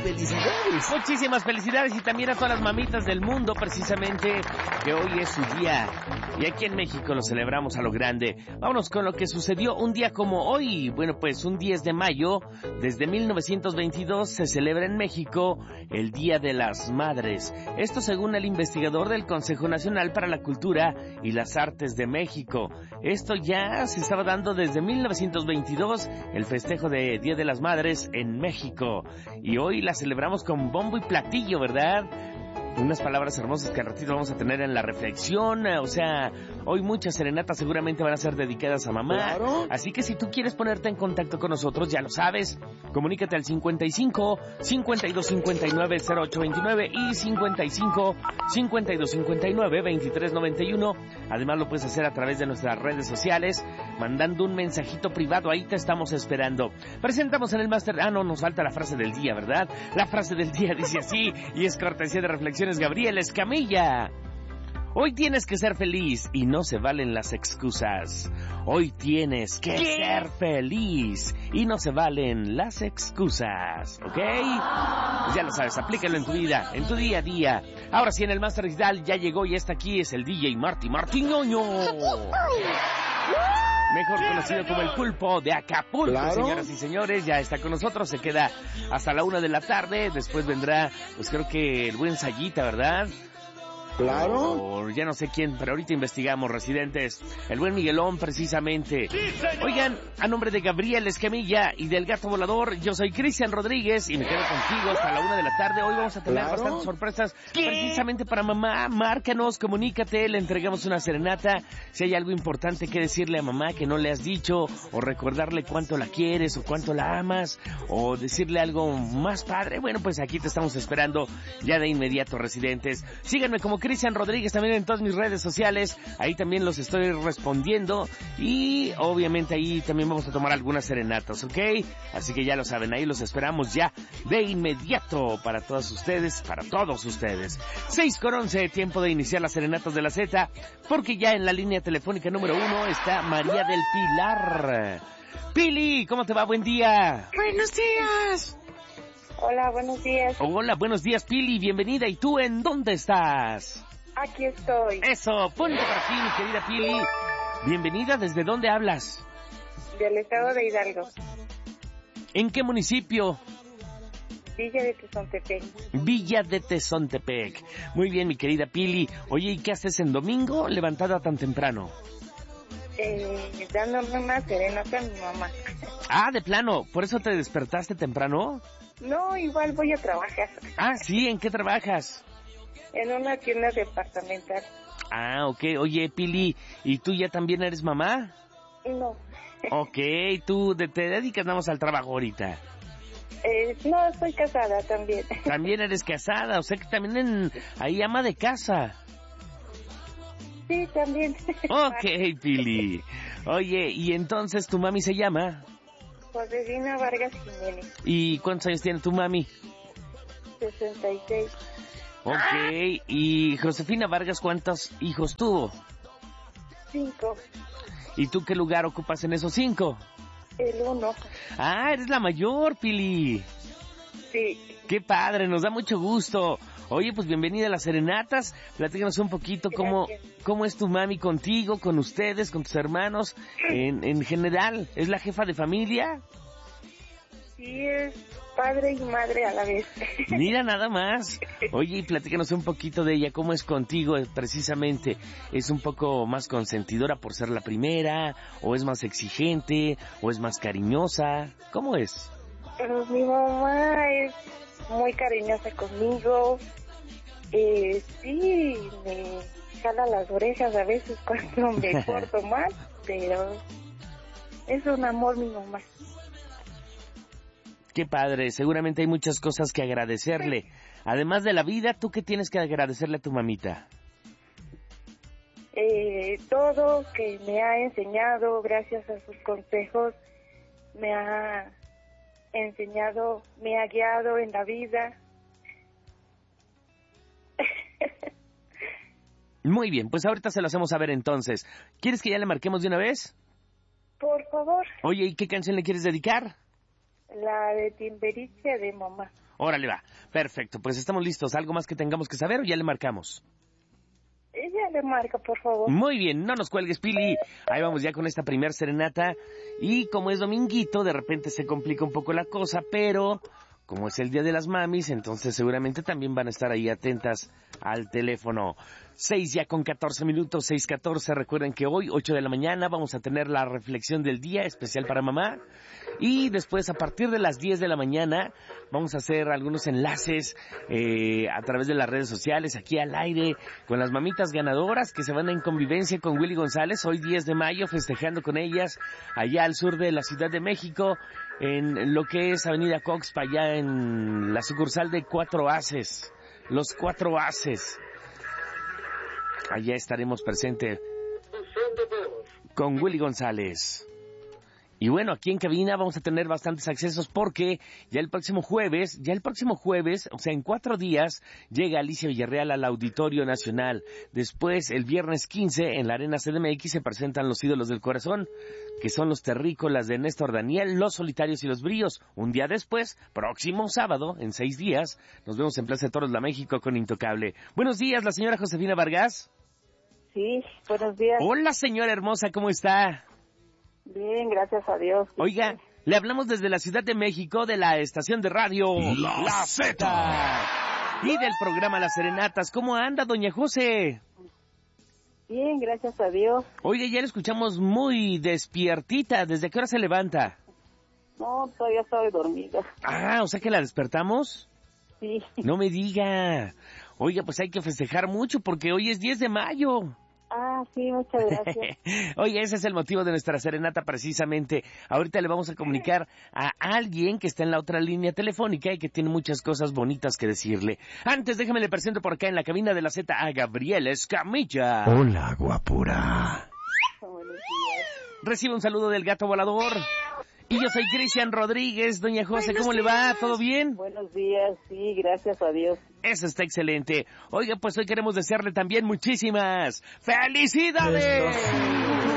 ¡Felicidades! Muchísimas felicidades y también a todas las mamitas del mundo, precisamente, que hoy es su día. Y aquí en México lo celebramos a lo grande. Vámonos con lo que sucedió un día como hoy. Bueno, pues un 10 de mayo, desde 1922, se celebra en México el Día de las Madres. Esto según el investigador del Consejo Nacional para la Cultura y las Artes de México. Esto ya se estaba dando desde 1922, el festejo de Día de las Madres en México. Y hoy la celebramos con bombo y platillo, ¿verdad? Unas palabras hermosas que al ratito vamos a tener en la reflexión. O sea, hoy muchas serenatas seguramente van a ser dedicadas a mamá. Claro. Así que si tú quieres ponerte en contacto con nosotros, ya lo sabes. Comunícate al 55 52 59 08 29 y 55 52 59 23 91. Además lo puedes hacer a través de nuestras redes sociales, mandando un mensajito privado. Ahí te estamos esperando. Presentamos en el máster... no, nos falta la frase del día, ¿verdad? La frase del día dice así, y es cortesía de Reflexiones Gabriel Escamilla. Hoy tienes que ser feliz y no se valen las excusas. Hoy tienes que ser feliz y no se valen las excusas. ¿Ok? Pues ya lo sabes, aplícalo en tu vida, en tu día a día. Ahora sí, en el Máster Digital ya llegó y está aquí, es el DJ Martíñoño. Mejor conocido como el Pulpo de Acapulco, Claro. Señoras y señores, ya está con nosotros, se queda hasta la 1 de la tarde, después vendrá, pues creo que el buen Sayita, ¿verdad? Claro. O ya no sé quién, pero ahorita investigamos, residentes. El buen Miguelón, precisamente. Oigan, a nombre de Gabriel Escamilla y del Gato Volador, yo soy Cristian Rodríguez y me quedo contigo hasta la 1 de la tarde. Hoy vamos a tener Claro. bastantes sorpresas precisamente para mamá. Márcanos, comunícate, le entregamos una serenata. Si hay algo importante que decirle a mamá que no le has dicho, o recordarle cuánto la quieres o cuánto la amas, o decirle algo más padre, bueno, pues aquí te estamos esperando ya de inmediato, residentes. Síganme como Cristian Rodríguez también en todas mis redes sociales, ahí también los estoy respondiendo y obviamente ahí también vamos a tomar algunas serenatas, ¿ok? Así que ya lo saben, ahí los esperamos ya de inmediato para todos ustedes, 6:11, tiempo de iniciar las serenatas de la Z, porque ya en la línea telefónica número 1 está María del Pilar. Pili, ¿cómo te va? Buen día. Buenos días. Hola, buenos días. Hola, buenos días, Pili, bienvenida. ¿Y tú en dónde estás? Aquí estoy, Eso, ponte por aquí, mi querida Pili. Bienvenida, ¿desde dónde hablas? del estado de Hidalgo, ¿En qué municipio? Villa de Tezontepec. Villa de Tezontepec. Muy bien, mi querida Pili. Oye, ¿y qué haces en domingo levantada tan temprano? Dándome una serenata a mi mamá. Ah, de plano, ¿por eso te despertaste temprano? No, igual voy a trabajar Ah, sí, ¿en qué trabajas? en una tienda departamental. Ah, ok. Oye, Pili, ¿y tú ya también eres mamá? No, Ok, tú te dedicas nada más al trabajo ahorita. no, estoy casada también. También eres casada, o sea que también ahí ama de casa. Sí, también. Ok, Pili. Oye, ¿y entonces tu mami se llama? Josefina Vargas Jiménez, ¿Y cuántos años tiene tu mami? 66. Ok, y Josefina Vargas, ¿cuántos hijos tuvo? 5, ¿Y tú qué lugar ocupas en esos 5? el 1. Ah, eres la mayor, Pili. Sí, Qué padre, nos da mucho gusto. Oye, pues bienvenida a las serenatas. Platícanos un poquito Gracias. cómo es tu mami contigo, con ustedes, con tus hermanos, en general. ¿Es la jefa de familia? sí, es padre y madre a la vez. Mira nada más. Oye, y platícanos un poquito de ella, cómo es contigo precisamente. ¿Es un poco más consentidora por ser la primera? ¿O es más exigente? ¿O es más cariñosa? ¿Cómo es? Pero mi mamá es muy cariñosa conmigo. Sí, me jala las orejas a veces cuando me porto mal, pero es un amor mi mamá. Qué padre, seguramente hay muchas cosas que agradecerle. Además de la vida, ¿tú qué tienes que agradecerle a tu mamita? Todo que me ha enseñado, gracias a sus consejos, me ha enseñado, me ha guiado en la vida. Muy bien, pues ahorita se lo hacemos saber entonces. ¿Quieres que ya le marquemos de una vez? Por favor, Oye, ¿y qué canción le quieres dedicar? La de Timberiche de mamá. Órale, va. Perfecto, pues estamos listos. ¿Algo más que tengamos que saber o ya le marcamos? Ella le marca, por favor. Muy bien, no nos cuelgues, Pili. Ahí vamos ya con esta primer serenata. Y como es dominguito, de repente se complica un poco la cosa, pero como es el Día de las Mamis, entonces seguramente también van a estar ahí atentas al teléfono. 6 ya con 14 minutos, 6:14. Recuerden que hoy, 8 de la mañana, vamos a tener la reflexión del día especial para mamá. Y después, a partir de las 10 de la mañana, vamos a hacer algunos enlaces a través de las redes sociales, aquí al aire, con las mamitas ganadoras que se van en convivencia con Willy González, hoy 10 de mayo, festejando con ellas, allá al sur de la Ciudad de México, en lo que es Avenida Coxpa, allá en la sucursal de Cuatro Haces, los Cuatro Haces. Allá estaremos presentes con Willy González. Y bueno, aquí en cabina vamos a tener bastantes accesos porque ya el próximo jueves, o sea, en 4 días, llega Alicia Villarreal al Auditorio Nacional. Después, el viernes 15, en la Arena CDMX se presentan los ídolos del corazón, que son los terrícolas de Néstor Daniel, los solitarios y los bríos. Un día después, próximo sábado, en 6 días, nos vemos en Plaza de Toros La México con Intocable. Buenos días, la señora Josefina Vargas. Sí, buenos días. Hola, señora hermosa, ¿cómo está? Bien, gracias a Dios. Oiga, le hablamos desde la Ciudad de México, de la estación de radio La Z y del programa Las Serenatas. ¿Cómo anda, doña José? Bien, gracias a Dios. Oiga, ya la escuchamos muy despiertita. ¿Desde qué hora se levanta? No, todavía estoy dormida. Ah, o sea que la despertamos. Sí. No me diga. Oiga, pues hay que festejar mucho porque hoy es 10 de mayo. Ah, sí, muchas gracias. Oye, ese es el motivo de nuestra serenata precisamente. Ahorita le vamos a comunicar a alguien que está en la otra línea telefónica y que tiene muchas cosas bonitas que decirle. Antes, déjame le presento por acá en la cabina de la Z a Gabriel Escamilla. Hola, guapura. Buenos días. Recibe un saludo del gato volador. Y yo soy Cristian Rodríguez. Doña José, ¿cómo le va? ¿Todo bien? Buenos días, sí, gracias a Dios. Eso está excelente. Oiga, pues hoy queremos desearle también muchísimas felicidades.